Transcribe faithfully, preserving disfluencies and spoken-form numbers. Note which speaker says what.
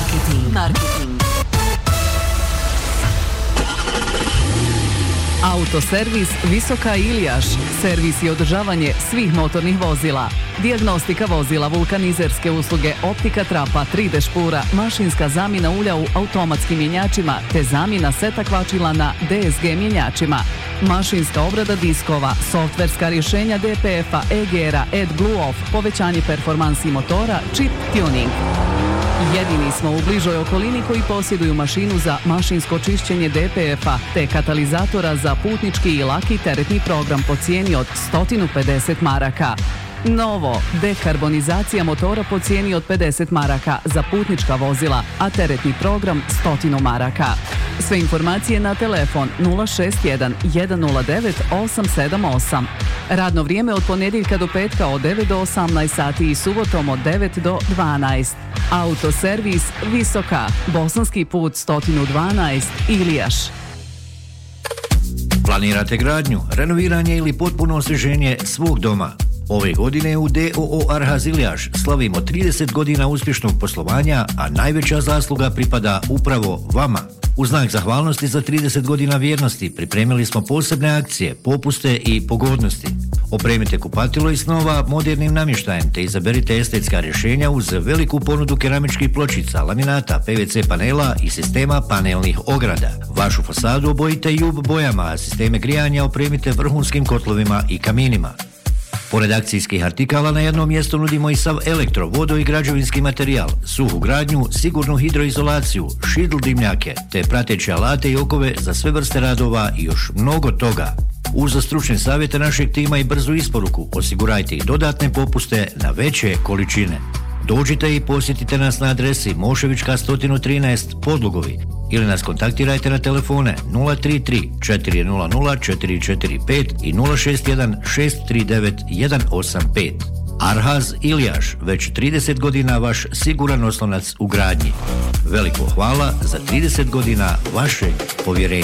Speaker 1: Marketing. Marketing. Autoservis Visoka Ilijaš. Servis i održavanje svih motornih vozila. Dijagnostika vozila, vulkanizerske usluge, optika trapa, tri D špura, mašinska zamjena ulja u automatskim mjenjačima te zamjena seta kvačila na D S G mjenjačima. Mašinska obrada diskova, softverska rješenja D P F-a, E G R-a, AdBlue-Off, povećanje performansi motora, chip tuning. Jedini smo u bližoj okolini koji posjeduju mašinu za mašinsko čišćenje D P F-a te katalizatora za putnički i laki teretni program po cijeni od sto pedeset maraka. Novo, dekarbonizacija motora po cijeni od pedeset maraka za putnička vozila, a teretni program sto maraka. Sve informacije na telefon nula šest jedan jedan nula devet osam sedam osam. Radno vrijeme od ponedjeljka do petka od devet do osamnaest sati i subotom od devet do dvanaest. Autoservis Visoka, Bosanski put sto dvanaest, Ilijaš.
Speaker 2: Planirate gradnju, renoviranje ili potpuno osvježenje svog doma? Ove godine u D O O Arhaz Ilijaš slavimo trideset godina uspješnog poslovanja, a najveća zasluga pripada upravo vama. U znak zahvalnosti za trideset godina vjernosti pripremili smo posebne akcije, popuste i pogodnosti. Opremite kupatilo i snova modernim namještajem te izaberite estetska rješenja uz veliku ponudu keramičkih pločica, laminata, P V C panela i sistema panelnih ograda. Vašu fasadu obojite J U B bojama, a sisteme grijanja opremite vrhunskim kotlovima i kaminima. Pored akcijskih artikala na jednom mjestu nudimo i sav elektro, vodo i građevinski materijal, suhu gradnju, sigurnu hidroizolaciju, šidl dimnjake, te prateće alate i okove za sve vrste radova i još mnogo toga. Uz stručne savjete našeg tima i brzu isporuku osigurajte i dodatne popuste na veće količine. Dođite i posjetite nas na adresi Moševička sto trinaest Podlugovi ili nas kontaktirajte na telefone nula tri tri četiri nula nula četiri četiri pet i nula šest jedan šest tri devet jedan osam pet. Arhaz Ilijaš, već trideset godina vaš siguran oslonac u gradnji. Veliko hvala za trideset godina vašeg povjerenja.